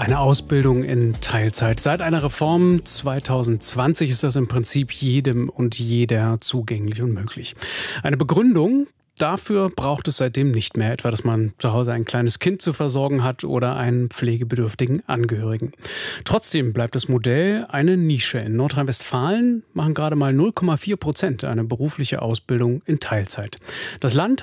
Eine Ausbildung in Teilzeit. Seit einer Reform 2020 ist das im Prinzip jedem und jeder zugänglich und möglich. Eine Begründung dafür braucht es seitdem nicht mehr, etwa dass man zu Hause ein kleines Kind zu versorgen hat oder einen pflegebedürftigen Angehörigen. Trotzdem bleibt das Modell eine Nische. In Nordrhein-Westfalen machen gerade mal 0,4% eine berufliche Ausbildung in Teilzeit. Das Land